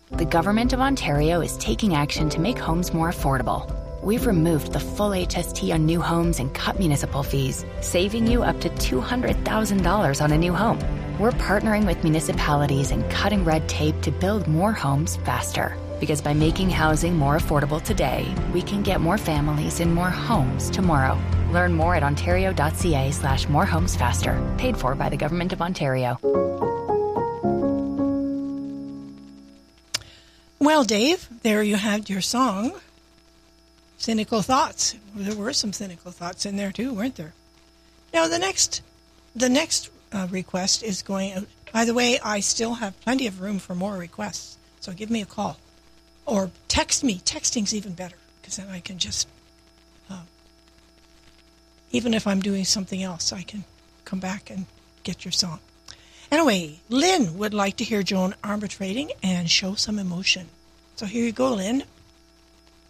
The Government of Ontario is taking action to make homes more affordable. We've removed the full HST on new homes and cut municipal fees, saving you up to $200,000 on a new home. We're partnering with municipalities and cutting red tape to build more homes faster. Because by making housing more affordable today, we can get more families in more homes tomorrow. Learn more at ontario.ca/morehomesfaster. Paid for by the Government of Ontario. Well, Dave, there you had your song. Cynical Thoughts. There were some cynical thoughts in there too, weren't there? Now, the next request is going out. By the way, I still have plenty of room for more requests, so give me a call. Or text me. Texting's even better, because then I can just, even if I'm doing something else, I can come back and get your song. Anyway, Lynn would like to hear Joan Armatrading and Show Some Emotion. So here you go, Lynn.